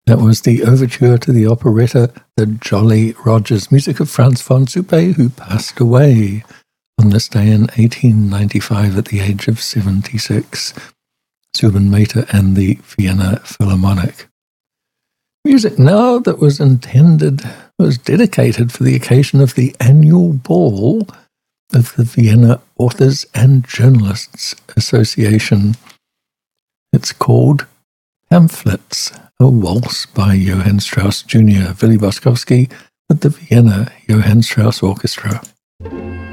That was the overture to the operetta The Jolly Rogers, music of Franz von Suppé, who passed away on this day in 1895 at the age of 76. Zubin Mehta and the Vienna Philharmonic. Music now that was dedicated for the occasion of the annual ball of the Vienna Authors and Journalists Association. It's called Pamphlets, a waltz by Johann Strauss Jr., Willy Boskowski with the Vienna Johann Strauss Orchestra.